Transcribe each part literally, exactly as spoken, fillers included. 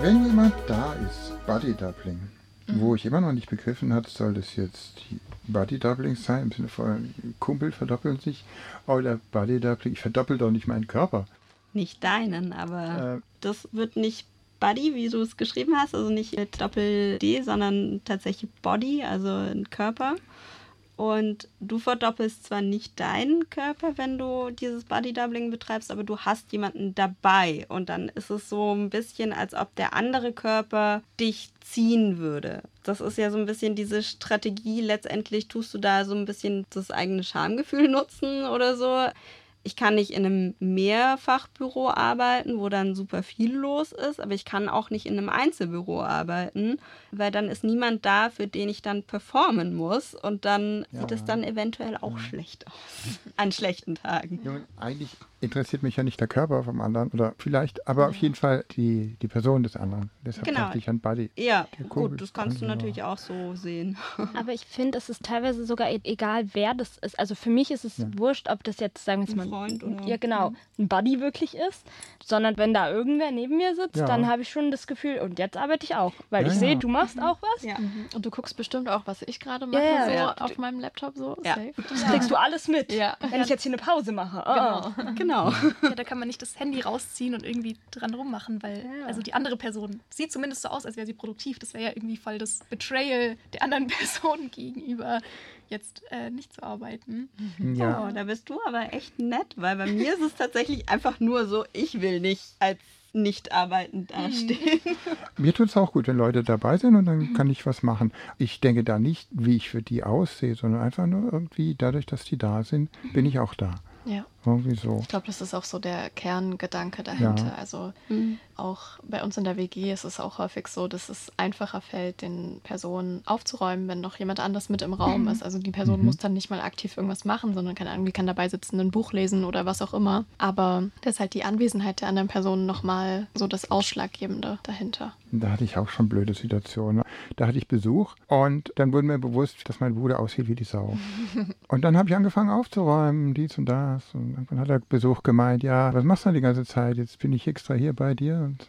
Wenn jemand da ist, Body Doubling, Mhm. wo ich immer noch nicht begriffen habe, soll das jetzt die Body Doubling sein, im Sinne von Kumpel verdoppeln sich, oder Body Doubling, ich verdoppel doch nicht meinen Körper. Nicht deinen, aber Äh, das wird nicht Body, wie du es geschrieben hast, also nicht mit Doppel-D, sondern tatsächlich Body, also ein Körper. Und du verdoppelst zwar nicht deinen Körper, wenn du dieses Body-Doubling betreibst, aber du hast jemanden dabei. Und dann ist es so ein bisschen, als ob der andere Körper dich ziehen würde. Das ist ja so ein bisschen diese Strategie. Letztendlich tust du da so ein bisschen das eigene Schamgefühl nutzen oder so. Ich kann nicht in einem Mehrfachbüro arbeiten, wo dann super viel los ist, aber ich kann auch nicht in einem Einzelbüro arbeiten, weil dann ist niemand da, für den ich dann performen muss und dann Ja. sieht es dann eventuell auch schlecht aus. An schlechten Tagen. Junge, eigentlich interessiert mich ja nicht der Körper vom anderen, oder vielleicht, aber auf jeden Fall die, die Person des anderen. Deshalb Genau. dachte ich an Body. Ja, Der Kumpel gut, das kannst du kann- natürlich auch so sehen. Aber ich finde, es ist teilweise sogar e- egal, wer das ist. Also für mich ist es Ja. wurscht, ob das jetzt, sagen wir jetzt Ein mal, Freund oder- ja genau, ein Buddy wirklich ist, sondern wenn da irgendwer neben mir sitzt, Ja. dann habe ich schon das Gefühl, und jetzt arbeite ich auch. Weil Ja, ich ja. sehe, du machst auch was. Ja. Und du guckst bestimmt auch, was ich gerade mache, Ja, ja, so ja. auf meinem Laptop so. Ja. Safe. Das kriegst du alles mit, Ja. wenn ich jetzt hier eine Pause mache. Ah. Genau. Genau. Ja, da kann man nicht das Handy rausziehen und irgendwie dran rummachen, weil Ja. also die andere Person sieht zumindest so aus, als wäre sie produktiv. Das wäre ja irgendwie voll das Betrayal der anderen Person gegenüber, jetzt äh, nicht zu arbeiten. Ja. Oh, da bist du aber echt nett, weil bei mir ist es tatsächlich einfach nur so, ich will nicht als nicht arbeitend dastehen. Mir tut es auch gut, wenn Leute dabei sind und dann kann ich was machen. Ich denke da nicht, wie ich für die aussehe, sondern einfach nur irgendwie, dadurch, dass die da sind, bin ich auch da. Ja. Irgendwie so. Ich glaube, das ist auch so der Kerngedanke dahinter. Ja. Also Mhm. auch bei uns in der W G ist es auch häufig so, dass es einfacher fällt, den Personen aufzuräumen, wenn noch jemand anders mit im Raum ist. Also die Person Mhm. muss dann nicht mal aktiv irgendwas machen, sondern keine Ahnung, die kann dabei sitzen, ein Buch lesen oder was auch immer. Aber da ist halt die Anwesenheit der anderen Person nochmal so das Ausschlaggebende dahinter. Da hatte ich auch schon blöde Situationen. Da hatte ich Besuch und dann wurde mir bewusst, dass mein Bruder aussieht wie die Sau. Und dann habe ich angefangen aufzuräumen, dies und das. Und irgendwann hat der Besuch gemeint, ja, was machst du denn die ganze Zeit? Jetzt bin ich extra hier bei dir. Und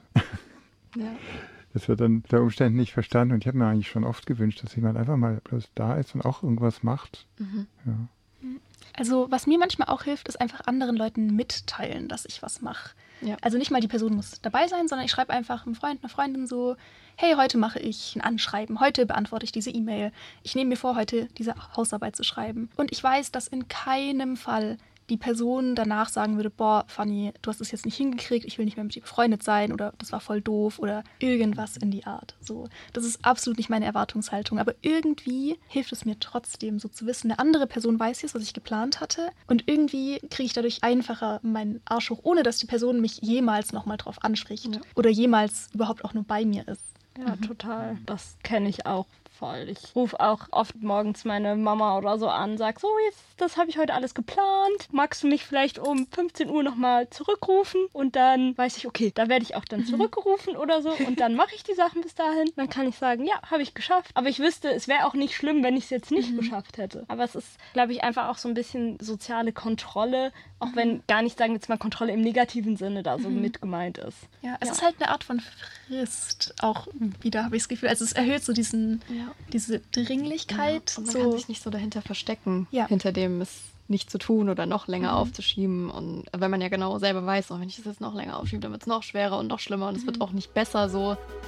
Ja. das wird dann der Umständen nicht verstanden. Und ich habe mir eigentlich schon oft gewünscht, dass jemand einfach mal bloß da ist und auch irgendwas macht. Mhm. Ja. Also was mir manchmal auch hilft, ist einfach anderen Leuten mitteilen, dass ich was mache. Ja. Also nicht mal die Person muss dabei sein, sondern ich schreibe einfach einem Freund, einer Freundin so, hey, heute mache ich ein Anschreiben, heute beantworte ich diese E-Mail. Ich nehme mir vor, heute diese Hausarbeit zu schreiben. Und ich weiß, dass in keinem Fall die Person danach sagen würde, boah, Fanny, du hast es jetzt nicht hingekriegt, ich will nicht mehr mit dir befreundet sein oder das war voll doof oder irgendwas in die Art. So, das ist absolut nicht meine Erwartungshaltung, aber irgendwie hilft es mir trotzdem, so zu wissen, eine andere Person weiß jetzt, was ich geplant hatte und irgendwie kriege ich dadurch einfacher meinen Arsch hoch, ohne dass die Person mich jemals nochmal drauf anspricht Ja. oder jemals überhaupt auch nur bei mir ist. Ja, total. Das kenne ich auch voll. Ich rufe auch oft morgens meine Mama oder so an, sag so, jetzt, das habe ich heute alles geplant. Magst du mich vielleicht um fünfzehn Uhr nochmal zurückrufen? Und dann weiß ich, okay, da werde ich auch dann zurückgerufen oder so. Und dann mache ich die Sachen bis dahin. Dann kann ich sagen, ja, habe ich geschafft. Aber ich wüsste, es wäre auch nicht schlimm, wenn ich es jetzt nicht geschafft hätte. Aber es ist, glaube ich, einfach auch so ein bisschen soziale Kontrolle, auch wenn gar nicht, sagen wir jetzt mal, Kontrolle im negativen Sinne da so mit gemeint ist. Ja, es ist halt eine Art von Frist, auch wieder habe ich das Gefühl. Also es erhöht so diesen, Ja. diese Dringlichkeit. Und man so. kann sich nicht so dahinter verstecken, Ja. hinter dem es nicht zu tun oder noch länger aufzuschieben. Und wenn man ja genau selber weiß, oh, wenn ich das jetzt noch länger aufschiebe, dann wird es noch schwerer und noch schlimmer und es wird auch nicht besser so.